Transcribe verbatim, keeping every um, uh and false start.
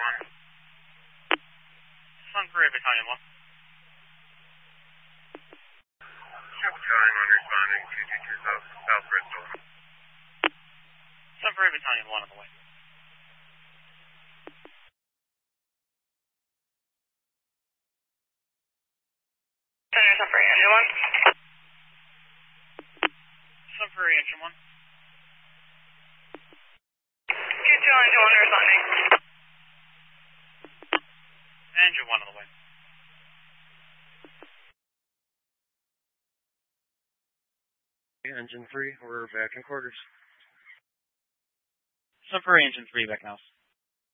one. Sun three, Battalion one. Battalion one responding, two two two South, South Bristol. Sun three, Battalion one on the way. Center, Sun three, Engine one. Sun three, Engine one. two two, Engine one responding. Engine one on the way. Engine three, we're back in quarters. Sun three, Engine three, back now.